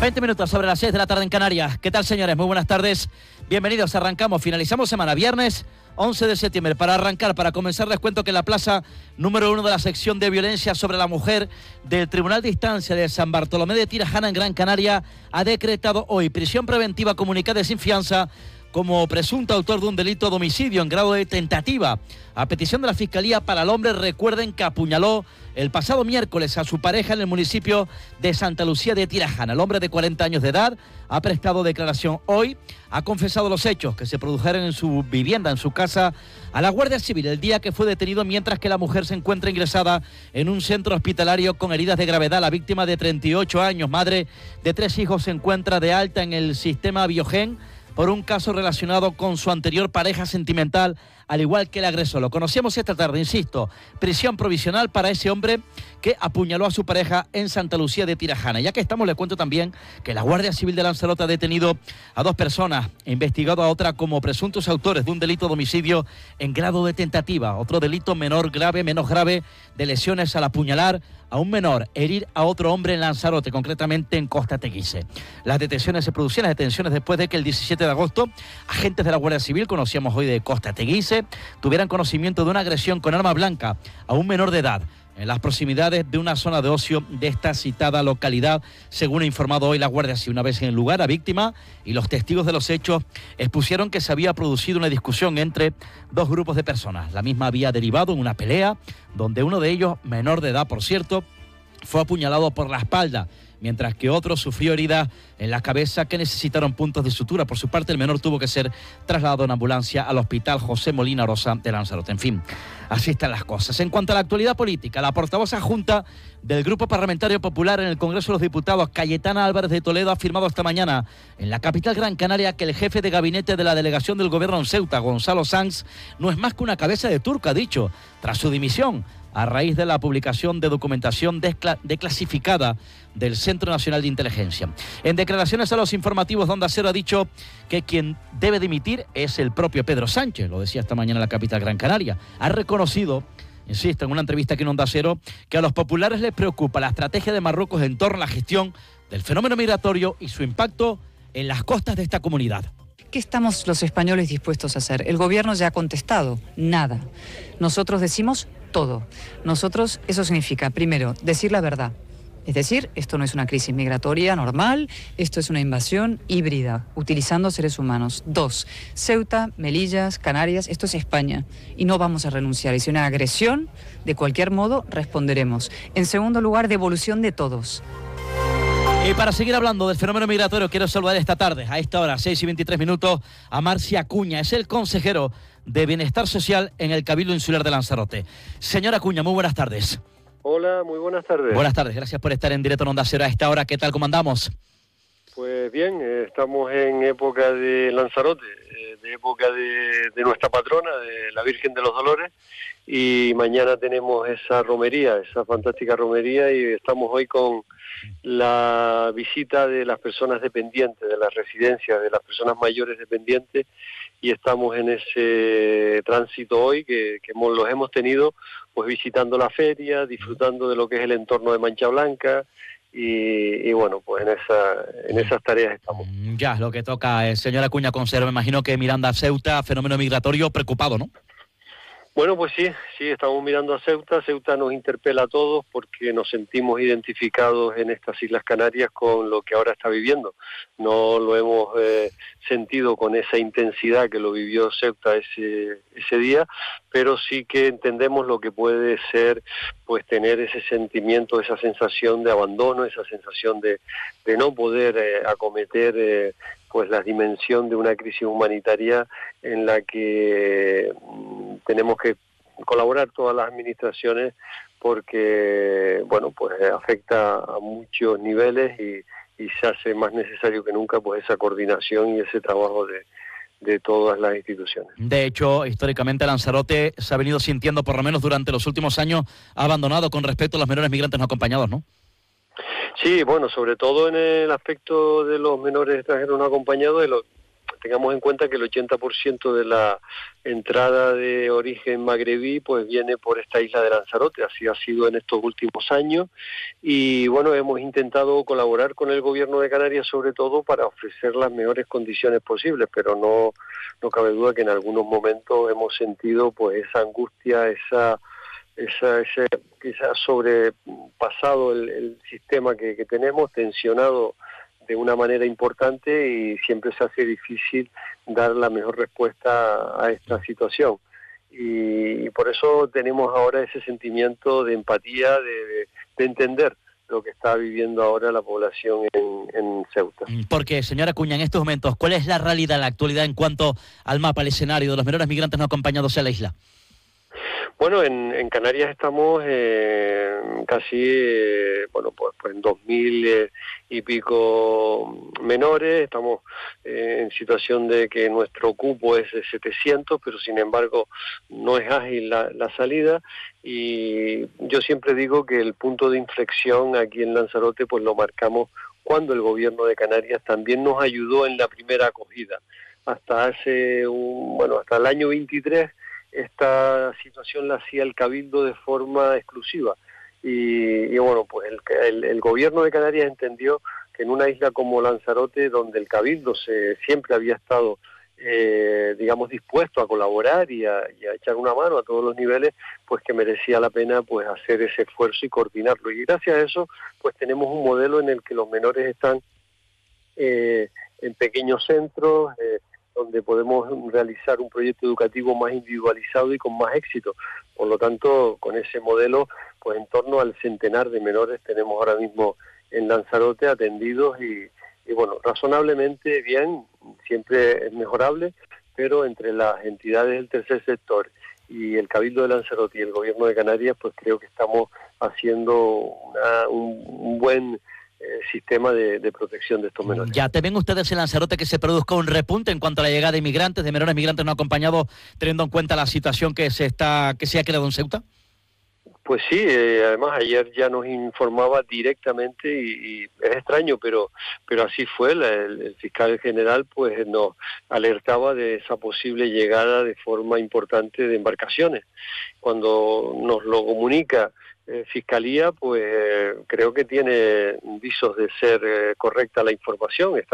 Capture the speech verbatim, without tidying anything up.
veinte minutos sobre las seis de la tarde en Canarias. ¿Qué tal, señores? Muy buenas tardes. Bienvenidos. Arrancamos, finalizamos semana, viernes once de septiembre. Para arrancar, para comenzar, les cuento que la plaza número uno de la sección de violencia sobre la mujer del Tribunal de Instancia de San Bartolomé de Tirajana en Gran Canaria ha decretado hoy prisión preventiva comunicada sin fianza como presunto autor de un delito de homicidio en grado de tentativa. A petición de la Fiscalía para el hombre, recuerden que apuñaló el pasado miércoles a su pareja en el municipio de Santa Lucía de Tirajana. El hombre de cuarenta años de edad ha prestado declaración hoy, ha confesado los hechos que se produjeron en su vivienda, en su casa, a la Guardia Civil el día que fue detenido, mientras que la mujer se encuentra ingresada en un centro hospitalario con heridas de gravedad. La víctima, de treinta y ocho años, madre de tres hijos, se encuentra de alta en el sistema Biogen por un caso relacionado con su anterior pareja sentimental, al igual que el agresor. Lo conocíamos esta tarde, insisto, prisión provisional para ese hombre que apuñaló a su pareja en Santa Lucía de Tirajana. Ya que estamos, les cuento también que la Guardia Civil de Lanzarote ha detenido a dos personas e investigado a otra como presuntos autores de un delito de homicidio en grado de tentativa, otro delito menor grave, menos grave, de lesiones al apuñalar a un menor, herir a otro hombre en Lanzarote, concretamente en Costa Teguise. Las detenciones se producían, las detenciones después de que el diecisiete de agosto agentes de la Guardia Civil, conocíamos hoy de Costa Teguise, tuvieran conocimiento de una agresión con arma blanca a un menor de edad en las proximidades de una zona de ocio de esta citada localidad, según ha informado hoy la Guardia Civil. Una vez en el lugar, la víctima y los testigos de los hechos expusieron que se había producido una discusión entre dos grupos de personas. La misma había derivado en una pelea donde uno de ellos, menor de edad por cierto, fue apuñalado por la espalda, mientras que otro sufrió heridas en la cabeza que necesitaron puntos de sutura. Por su parte, el menor tuvo que ser trasladado en ambulancia al Hospital José Molina Rosa de Lanzarote. En fin, así están las cosas. En cuanto a la actualidad política, la portavoz adjunta del Grupo Parlamentario Popular en el Congreso de los Diputados, Cayetana Álvarez de Toledo, ha afirmado esta mañana en la capital Gran Canaria que el jefe de gabinete de la delegación del Gobierno en Ceuta, Gonzalo Sanz, no es más que una cabeza de turco, ha dicho, tras su dimisión a raíz de la publicación de documentación desclasificada del Centro Nacional de Inteligencia. En declaraciones a los informativos de Onda Cero ha dicho que quien debe dimitir es el propio Pedro Sánchez, lo decía esta mañana en la capital Gran Canaria. Ha reconocido, insisto, en una entrevista aquí en Onda Cero, que a los populares les preocupa la estrategia de Marruecos en torno a la gestión del fenómeno migratorio y su impacto en las costas de esta comunidad. ¿Qué estamos los españoles dispuestos a hacer? El gobierno ya ha contestado, nada. Nosotros decimos todo. Nosotros, eso significa, primero, decir la verdad. Es decir, esto no es una crisis migratoria normal, esto es una invasión híbrida, utilizando seres humanos. Dos, Ceuta, Melillas, Canarias, esto es España, y no vamos a renunciar. Y si una agresión, de cualquier modo, responderemos. En segundo lugar, devolución de todos. Y para seguir hablando del fenómeno migratorio, quiero saludar esta tarde, a esta hora, seis y veintitrés minutos, a Marcia Acuña. Es el consejero de Bienestar Social en el Cabildo Insular de Lanzarote. Señora Acuña, muy buenas tardes. Hola, muy buenas tardes. Buenas tardes, gracias por estar en directo en Onda Cero a esta hora. ¿Qué tal, cómo andamos? Pues bien, eh, estamos en época de Lanzarote, eh, de época de, de nuestra patrona, de la Virgen de los Dolores, y mañana tenemos esa romería, esa fantástica romería, y estamos hoy con la visita de las personas dependientes, de las residencias, de las personas mayores dependientes, y estamos en ese tránsito hoy que, que hemos, los hemos tenido pues visitando la feria, disfrutando de lo que es el entorno de Mancha Blanca, y, y bueno, pues en esa en esas tareas estamos. Ya, lo que toca, eh, señora Acuña, consejero, me imagino que mirando a Ceuta, fenómeno migratorio preocupado, ¿no? Bueno, pues sí, sí, estamos mirando a Ceuta. Ceuta nos interpela a todos porque nos sentimos identificados en estas Islas Canarias con lo que ahora está viviendo. No lo hemos eh, sentido con esa intensidad que lo vivió Ceuta ese, ese día, pero sí que entendemos lo que puede ser pues tener ese sentimiento, esa sensación de abandono, esa sensación de, de no poder eh, acometer eh, pues la dimensión de una crisis humanitaria en la que mm, tenemos que colaborar todas las administraciones porque, bueno, pues afecta a muchos niveles y, y se hace más necesario que nunca pues esa coordinación y ese trabajo de, de todas las instituciones. De hecho, históricamente Lanzarote se ha venido sintiendo, por lo menos durante los últimos años, abandonado con respecto a los menores migrantes no acompañados, ¿no? Sí, bueno, sobre todo en el aspecto de los menores extranjeros no acompañados, de los, tengamos en cuenta que el ochenta por ciento de la entrada de origen magrebí pues viene por esta isla de Lanzarote, así ha sido en estos últimos años, y bueno, hemos intentado colaborar con el gobierno de Canarias sobre todo para ofrecer las mejores condiciones posibles, pero no, no cabe duda que en algunos momentos hemos sentido pues esa angustia, esa esa, ese quizás sobrepasado el, el sistema que, que tenemos, tensionado de una manera importante, y siempre se hace difícil dar la mejor respuesta a esta situación. Y, y por eso tenemos ahora ese sentimiento de empatía, de, de entender lo que está viviendo ahora la población en, en Ceuta. Porque, señora Acuña, en estos momentos, ¿cuál es la realidad, la actualidad en cuanto al mapa, al escenario de los menores migrantes no acompañados a la isla? Bueno, en, en Canarias estamos eh, casi, eh, bueno, pues, pues en dos mil eh, y pico menores, estamos eh, en situación de que nuestro cupo es de setecientos, pero sin embargo no es ágil la, la salida, y yo siempre digo que el punto de inflexión aquí en Lanzarote pues lo marcamos cuando el gobierno de Canarias también nos ayudó en la primera acogida. Hasta hace un, bueno, hasta el año veintitrés esta situación la hacía el Cabildo de forma exclusiva, y, y bueno, pues el, el, el gobierno de Canarias entendió que en una isla como Lanzarote, donde el Cabildo se, siempre había estado eh, digamos dispuesto a colaborar y a, y a echar una mano a todos los niveles, pues que merecía la pena pues hacer ese esfuerzo y coordinarlo, y gracias a eso pues tenemos un modelo en el que los menores están eh, en pequeños centros, eh, donde podemos realizar un proyecto educativo más individualizado y con más éxito. Por lo tanto, con ese modelo, pues en torno al centenar de menores tenemos ahora mismo en Lanzarote atendidos, y, y bueno, razonablemente bien, siempre es mejorable, pero entre las entidades del tercer sector y el Cabildo de Lanzarote y el Gobierno de Canarias, pues creo que estamos haciendo una, un, un buen Eh, sistema de, de protección de estos menores. ¿Ya te ven ustedes en Lanzarote que se produzca un repunte en cuanto a la llegada de inmigrantes, de menores migrantes no acompañados, teniendo en cuenta la situación que se está que se ha creado en Ceuta? Pues sí, eh, además ayer ya nos informaba directamente, y, y es extraño, pero pero así fue, la, el, el fiscal general pues nos alertaba de esa posible llegada de forma importante de embarcaciones. Cuando nos lo comunica eh, Fiscalía, pues eh, creo que tiene visos de ser eh, correcta la información. Está